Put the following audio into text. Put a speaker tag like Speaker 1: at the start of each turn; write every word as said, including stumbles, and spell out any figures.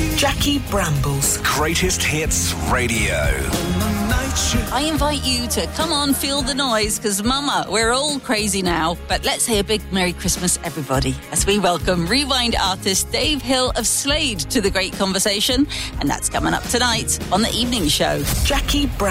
Speaker 1: Jackie Brambles.
Speaker 2: Greatest Hits Radio.
Speaker 3: I invite you to come on, feel the noise, because Mama, we're all crazy now. But let's say a big Merry Christmas, everybody, as we welcome Rewind artist Dave Hill of Slade to the great conversation. And that's coming up tonight on The Evening Show.
Speaker 1: Jackie Brambles.